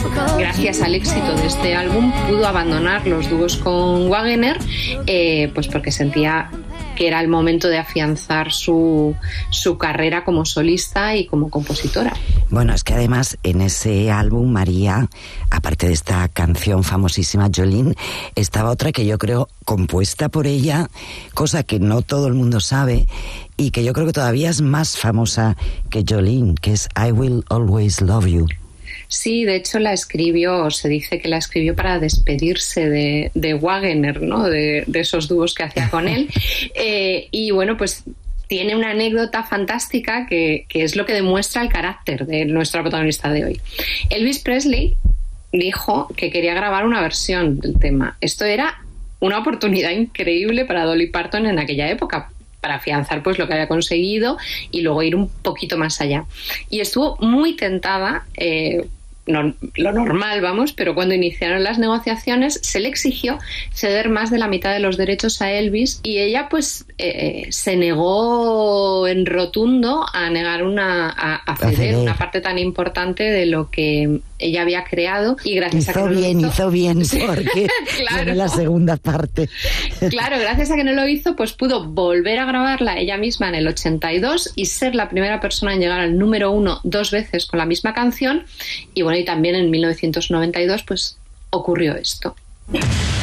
Gracias al éxito de este álbum pudo abandonar los dúos con Wagener, pues porque sentía que era el momento de afianzar su carrera como solista y como compositora. Bueno, es que además en ese álbum, María, aparte de esta canción famosísima, Jolene, estaba otra que yo creo compuesta por ella, cosa que no todo el mundo sabe y que yo creo que todavía es más famosa que Jolene, que es I Will Always Love You. Sí, de hecho se dice que la escribió para despedirse de Wagener, ¿no? De esos dúos que hacía con él. Y bueno, pues tiene una anécdota fantástica que es lo que demuestra el carácter de nuestra protagonista de hoy. Elvis Presley dijo que quería grabar una versión del tema. Esto era una oportunidad increíble para Dolly Parton en aquella época, para afianzar pues lo que había conseguido y luego ir un poquito más allá. Y estuvo muy tentada, lo normal, vamos, pero cuando iniciaron las negociaciones se le exigió ceder más de la mitad de los derechos a Elvis y ella pues se negó en rotundo a negar a ceder una parte tan importante de lo que ella había creado y gracias hizo bien, porque claro. La segunda parte. Claro, gracias a que no lo hizo, pues pudo volver a grabarla ella misma en el 82 y ser la primera persona en llegar al número 1 2 veces con la misma canción y bueno, y también en 1992 pues ocurrió esto.